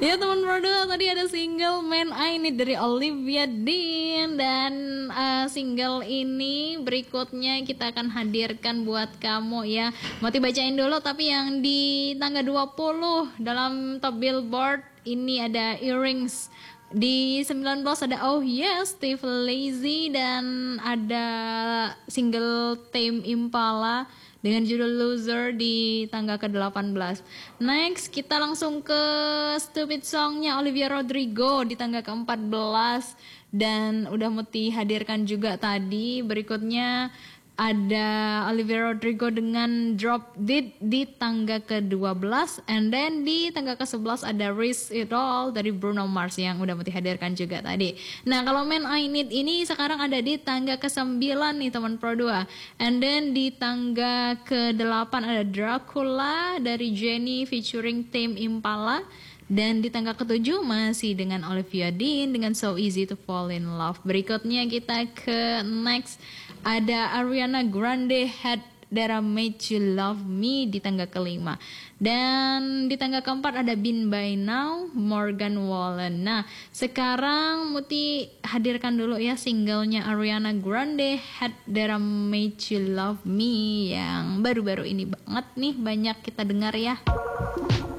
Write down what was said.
Ya teman berdua, tadi ada single Man I Need dari Olivia Dean. Dan single ini berikutnya kita akan hadirkan buat kamu ya. Mau bacain dulu, tapi yang di tangga 20 dalam top Billboard ini ada Earrings. Di 19 ada Oh Yes, Steve Lazy. Dan ada single Tame Impala dengan judul Loser di tangga ke-18. Next, kita langsung ke Stupid Song-nya Olivia Rodrigo di tangga ke-14. Dan udah Muti hadirkan juga tadi. Berikutnya ada Olivia Rodrigo dengan Drop Dead di tangga ke-12. And then di tangga ke-11 ada Risk It All dari Bruno Mars yang udah Muti hadirkan juga tadi. Nah, kalau Man I Need ini sekarang ada di tangga ke-9 nih teman Pro 2. And then di tangga ke-8 ada Dracula dari Jennie featuring Tame Impala. Dan di tangga ke-7 masih dengan Olivia Dean dengan So Easy to Fall in Love. Berikutnya kita ke next, ada Ariana Grande Had That I Made You Love Me di tangga ke-5. Dan di tangga ke-4 ada Been By Now, Morgan Wallen. Nah, sekarang Muti hadirkan dulu ya singlenya Ariana Grande Had That I Made You Love Me yang baru-baru ini banget nih banyak kita dengar ya.